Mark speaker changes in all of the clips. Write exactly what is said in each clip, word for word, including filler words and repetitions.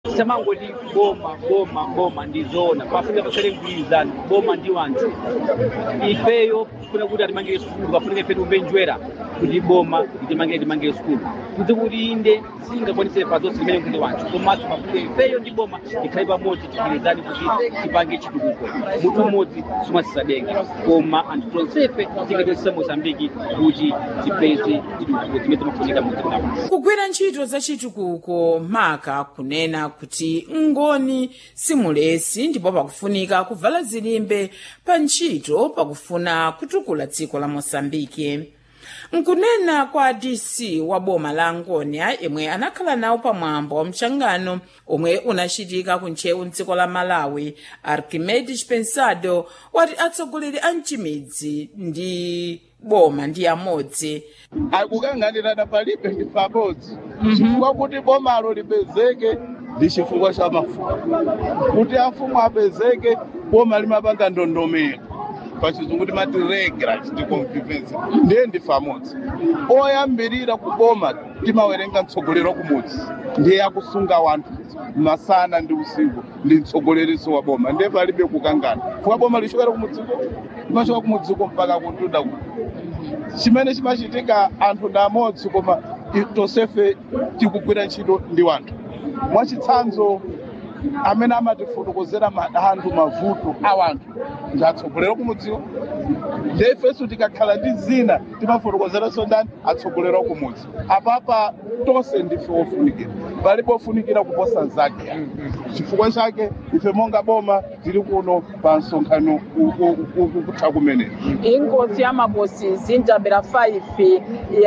Speaker 1: samangoti boma boma boma ndizona pafuna pasere mgwirizano boma ndi wanthu ifeyo funa kuti atimangire sukulu pafunika ife tikumbenjwera kuti boma litimangire timangire sukulu kuti kuti inde singakwanise pazonse zimene kuti wanthu komanso pafunika ifeyo ndi boma tikhale pamodzi tigwirizane kuti tipange chitukuko munthu mmodzi simazisadenga koma anthu tonsefe tingatesa Mozambiki kuti tipeze chitukuko zimene zimafunika muzimene
Speaker 2: kugwira ntchito za chitukuko maka kunena kuti ngoni simulesi ndipo pakufunika kuvala zilimbe pa ntchito pakufuna kutukula dziko la Mozambiki. Nkunena kwa D C wa boma la Angonia yemwe anakhala nawo pamwambo wa mchangano omwe unachitika kunchewu mdziko la Malawi, Archimedes Pensado wati atsogoleri a mchimidzi ndi boma ndi amodzi
Speaker 3: akukanganirana palibe ndi pamodzi chifukwa kuti bomalo lipezeke ndi chifukwa cha mafumu kuti afumu apezeke boma limapanga ndondomeko pachizungu timati regular convivency ndiye ndi pamodzi oyambirira kuboma timawerenga mtsogolero kumudzi ndiye akusunga wanthu masana ndi usiku ndi mtsogoleriso wa boma ndiye palibe kukangana fuka boma lichokera kumudziko limachoka kumudziko mpaka kutunda ku chimene chimachitika anthu ndi amodzi koma tonsefe tikugwira ntchito ndi wanthu mwachitsanzo amene amatifotokozera madandaulo mavuto a wanthu ndi atsogoleri kumudziko ndiye ifenso tikakhala ndi zina timafotokozeranso ndani atsogoleri kumudzi apapa tonse ndife ofunikira palibe ofunikira kuposa zake chifukwa chake ife monga boma tili kuno pa msonkhano kutha kumenera
Speaker 4: ingozi ya mabosi zintambira five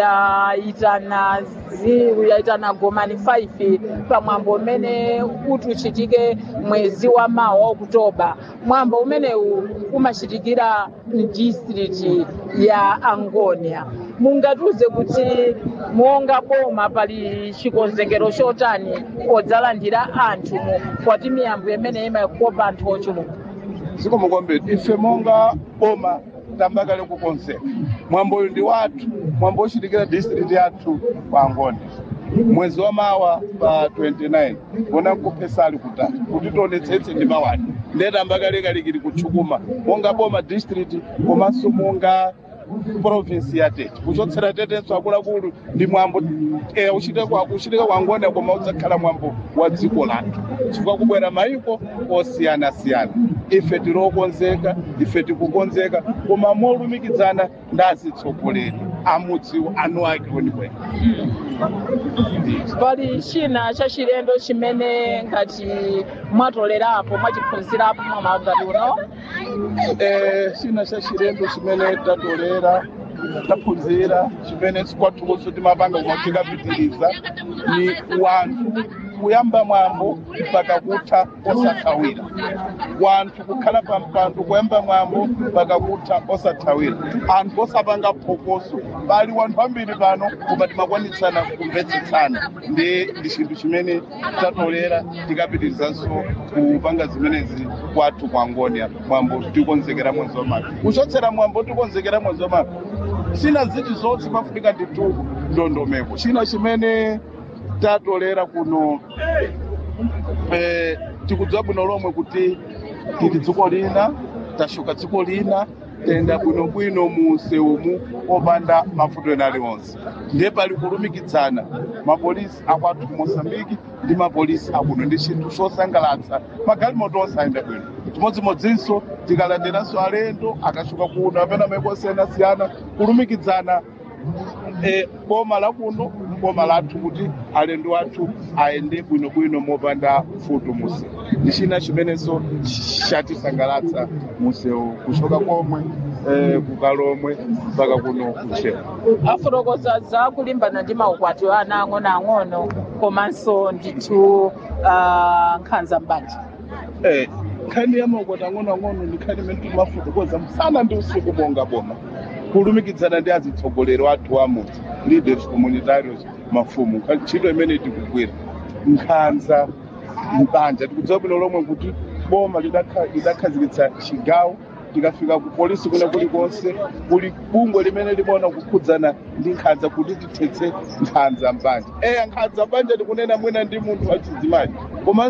Speaker 4: yaitana ziru yaitana gomani five pamwambo umene kuti uchitike mwezi wa mawa Oktoba. Mwambo umenewu umachitikira district ya Angonia. Mungatuze kuti monga boma pali chikonzekero chotani odzalandira anthu kwati miyambo imene imakopa anthu ochuluka.
Speaker 3: ziko mukombeti ife monga boma tambakale kukonzeka mwambo uyu ndi wathu mwambo uchitikira district yathu kwa Angonia mwezi wa mawa pa twenty-nine wona kupesali kutatu kuti tonetsetse ndi mawani ndeta ambakale kalikiri kuchukuma monga boma district komanso monga province ya Tete kuchotsera Tetenso akuluakulu ndi mwambo eh uchitika kwa kuchitika kwa Angonia koma udzakhala mwambo wa dziko lathu chifukwa kubwera maiko osiyana siyana ife tilokonzeka ife tikukonzeka koma molumikizana ndazitsogoleri amudziwo anu ake weniweni
Speaker 4: pali china cha chilendo chimene ngati mwatolerapo mwachiphunzirapo mwamagati uno
Speaker 3: eh china cha chilendo chimene tatolera taphunzira chimene sikwathukonso timapanga koma tikapitiriza ni wanthu kuyamba mwambo mpaka kutha osathawira wanthu kukhala pampando kuyamba mwambo mpaka kutha osathawira anthu osapanga phokoso pali wanthu ambiri pano koma timakwanitsana kumvetsetsana ndi ndi chinthu chimene tatolera tikapitirizanso kupanga zimenezi kwathu kwa Angonia mwambo tikonzekera mwezi wa mawa kuchotsera mwambo tikonzekera mwezi wa mawa china ziti zonse pafunika nditu ndondomeko china chimene tatolera kuno eh tikudziwa bwino lomwe kuti tili dziko lina tashuka dziko lina tenda bwino bwino mu seumu opanda mavuto ena aliwonse ndiye pali kulumikizana mapolisi akwathu ku Mozambiki ndi mapolisi akuno ndi chinthu chosangalatsa magalimoto onse ayenda bwino chimodzimodzinso tikalandiranso alendo akashuka kuno apena maiko osiyanasiyana kulumikizana eh boma la kuno boma lathu kuti alendo athu aende bwinobwino mopanda futo musi ndichina chimenenso chatisangalatsa museu kushoka komwe eh kukalomwe mpaka kuno kuchewa
Speaker 4: afotokoza za kulimbana ndi maukwati ana ang'onoang'ono komanso ndithu uh, nkhanza mbanja
Speaker 3: eh nkhani ya maukwati ang'onoang'ono ndi nkhani imene timafotokoza msana ndi usiku monga boma kulumikizana ndi azitsogoleri athu amudzi leaders communitarios mafumu ntchito imene tikugwira nkhanza mbanja tikudziwa bwino lomwe kuti boma lidakhazikitsa chigawo tikafika ku polisi kuna kulikonse kuli bungwe limene limaona kukhudzana ndi nkhanza kuti tithetse nkhanza mbanja eya nkhanza mbanja tikunena mwina ndi munthu wachidzimayi koma